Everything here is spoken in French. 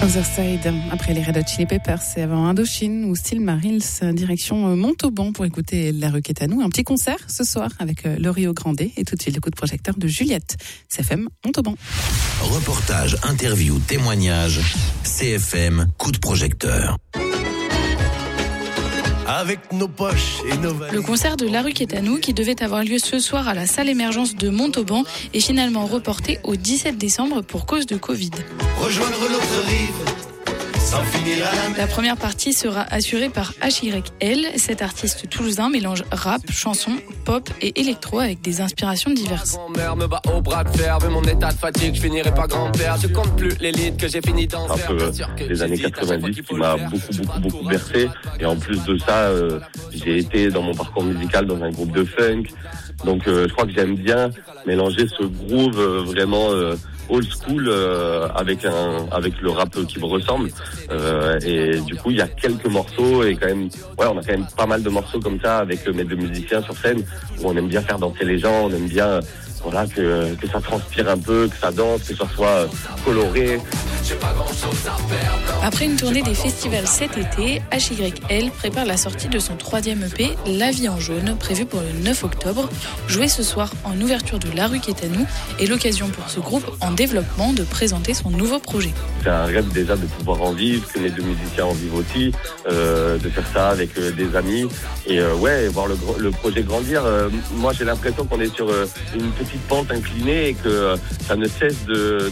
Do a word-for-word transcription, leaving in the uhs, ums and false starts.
Other Side, après les Red Hot Chili Peppers et avant Indochine ou Steel Marils, direction Montauban pour écouter La Rue qui est à nous. Un petit concert ce soir avec le Rio Grande et tout de suite le coup de projecteur de Juliette. C F M Montauban. Reportage, interview, témoignage. C F M, coup de projecteur. Avec nos poches et nos valises. Le concert de La Rue qui est à nous, qui devait avoir lieu ce soir à la salle Émergence de Montauban, est finalement reporté au dix-sept décembre pour cause de Covid. Rejoindre l'autre rive, sans finir à la... La première partie sera assurée par H Y L. Cet artiste toulousain mélange rap, chanson, pop et électro avec des inspirations diverses. Grand-mère me bat au bras de fer, vu mon état de fatigue, je finirai pas grand-père. Je compte plus l'élite que j'ai fini d'en faire. Un peu les années quatre-vingt-dix qui m'a beaucoup, beaucoup, beaucoup bercé. Et en plus de ça, euh, j'ai été dans mon parcours musical dans un groupe de funk. Donc euh, je crois que j'aime bien mélanger ce groove euh, vraiment euh, old school euh, avec un avec le rap qui me ressemble. Euh, et du coup, il y a quelques morceaux et quand même, ouais, on a quand même pas mal de morceaux comme ça avec mes deux musiciens sur scène où on aime bien faire danser les gens, on aime bien voilà que que ça transpire un peu, que ça danse, que ça soit coloré. Après une tournée des festivals cet été, H Y L prépare la sortie de son troisième E P, La Vie en jaune, prévu pour le neuf octobre. Joué ce soir en ouverture de La Rue qui est à nous est l'occasion pour ce groupe en développement de présenter son nouveau projet. C'est un rêve déjà de pouvoir en vivre, que les deux musiciens en vivent aussi, euh, de faire ça avec euh, des amis et euh, ouais, voir le, le projet grandir. Euh, moi j'ai l'impression qu'on est sur euh, une petite pente inclinée et que euh, ça ne cesse de